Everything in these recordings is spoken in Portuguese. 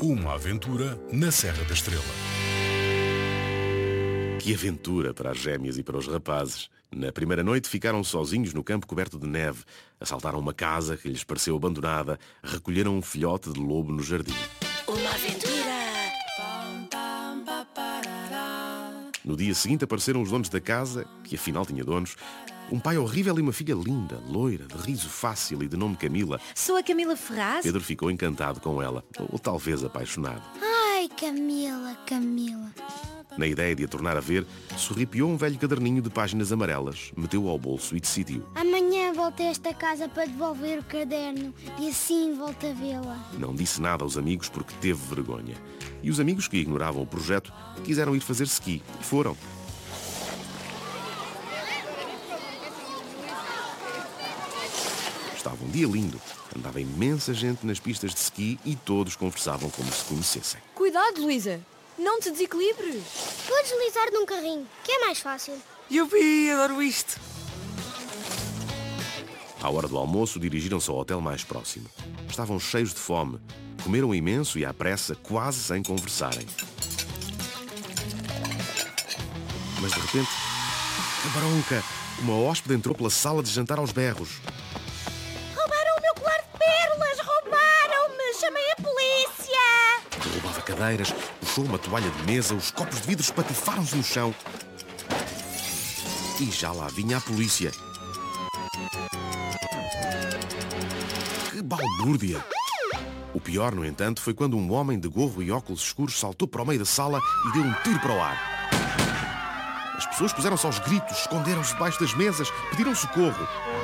Uma aventura na Serra da Estrela. Que aventura para as gêmeas e para os rapazes. Na primeira noite ficaram sozinhos no campo coberto de neve. Assaltaram uma casa que lhes pareceu abandonada. Recolheram um filhote de lobo no jardim. Uma aventura. No dia seguinte apareceram os donos da casa, que afinal tinha donos. Um pai horrível e uma filha linda, loira, de riso fácil e de nome Camila. Sou a Camila Ferraz. Pedro ficou encantado com ela, ou talvez apaixonado. Ai, Camila. Na ideia de a tornar a ver, sorripiou um velho caderninho de páginas amarelas, meteu-o ao bolso e decidiu. Amanhã volto a esta casa para devolver o caderno e assim volto a vê-la. Não disse nada aos amigos porque teve vergonha. E os amigos que ignoravam o projeto quiseram ir fazer ski e foram. Estava um dia lindo. Andava imensa gente nas pistas de ski e todos conversavam como se conhecessem. Cuidado, Luísa. Não te desequilibres. Vou deslizar num carrinho, que é mais fácil. Yupi, adoro isto. À hora do almoço, dirigiram-se ao hotel mais próximo. Estavam cheios de fome. Comeram imenso e à pressa, quase sem conversarem. Mas de repente, que bronca! Uma hóspede entrou pela sala de jantar aos berros. Roubaram o meu colar de pérolas! Roubaram-me! Chamei a polícia! Derrubava cadeiras, puxou uma toalha de mesa, os copos de vidro espatifaram-se no chão. E já lá vinha a polícia. Que balbúrdia! O pior, no entanto, foi quando um homem de gorro e óculos escuros saltou para o meio da sala e deu um tiro para o ar. As pessoas puseram-se aos gritos, esconderam-se debaixo das mesas, pediram socorro.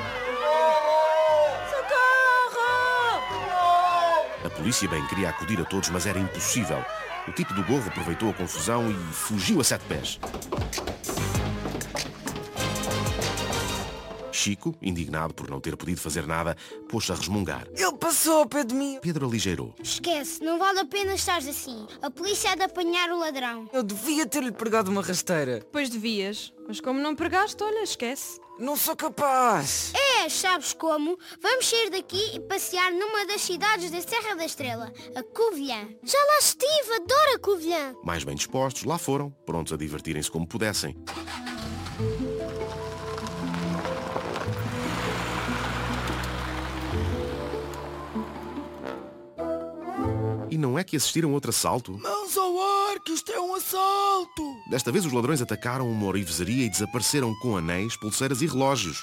A polícia bem queria acudir a todos, mas era impossível. O tipo do gorro aproveitou a confusão e fugiu a 7 pés. Chico, indignado por não ter podido fazer nada, pôs-se a resmungar. Ele passou ao pé de mim. Pedro aligeirou. Esquece, não vale a pena estares assim. A polícia há de apanhar o ladrão. Eu devia ter-lhe pregado uma rasteira. Pois devias. Mas como não pregaste, olha, esquece. Não sou capaz. Sabes como? Vamos sair daqui e passear numa das cidades da Serra da Estrela, a Covilhã. Já lá estive, adoro a Covilhã. Mais bem dispostos, lá foram, prontos a divertirem-se como pudessem. E não é que assistiram a outro assalto? Mãos ao ar, que isto é um assalto. Desta vez os ladrões atacaram uma orivesaria e desapareceram com anéis, pulseiras e relógios.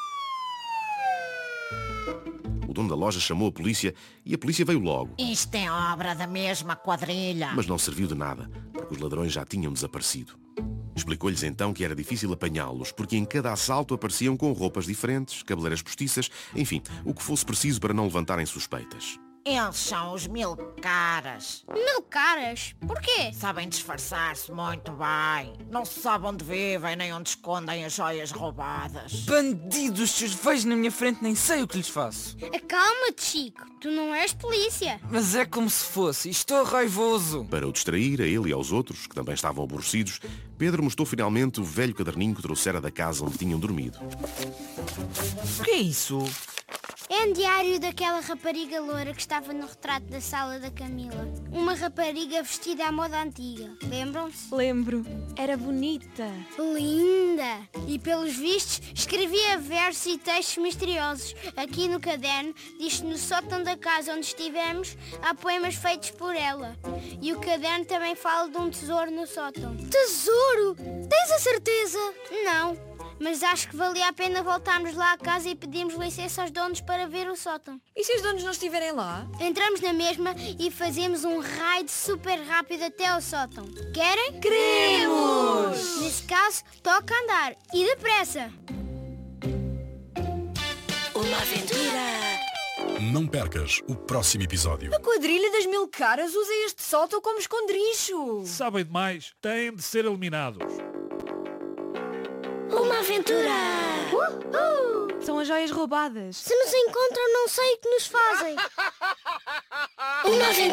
O dono da loja chamou a polícia e a polícia veio logo. Isto é obra da mesma quadrilha. Mas não serviu de nada, porque os ladrões já tinham desaparecido. Explicou-lhes então que era difícil apanhá-los, porque em cada assalto apareciam com roupas diferentes, cabeleiras postiças, enfim, o que fosse preciso para não levantarem suspeitas. Eles são os 1000 caras. 1000 caras? Porquê? Sabem disfarçar-se muito bem. Não se sabe onde vivem nem onde escondem as joias roubadas. Bandidos, se os vejo na minha frente nem sei o que lhes faço. Acalma-te, Chico. Tu não és polícia. Mas é como se fosse. Estou raivoso. Para o distrair, a ele e aos outros, que também estavam aborrecidos, Pedro mostrou finalmente o velho caderninho que trouxera da casa onde tinham dormido. O que é isso? É um diário daquela rapariga loura que estava no retrato da sala da Camila. Uma rapariga vestida à moda antiga. Lembram-se? Lembro. Era bonita. Linda! E pelos vistos escrevia versos e textos misteriosos. Aqui no caderno diz que no sótão da casa onde estivemos há poemas feitos por ela. E o caderno também fala de um tesouro no sótão. Tesouro? Tens a certeza? Não. Mas acho que valia a pena voltarmos lá à casa e pedirmos licença aos donos para ver o sótão. E se os donos não estiverem lá? Entramos na mesma e fazemos um raid super rápido até ao sótão. Querem? Queremos! Nesse caso, toca andar. E depressa! Uma aventura. Não percas o próximo episódio. A quadrilha das 1000 caras usa este sótão como esconderijo. Sabem demais, têm de ser eliminados. Uma aventura! São as joias roubadas. Se nos encontram, não sei o que nos fazem. Uma aventura!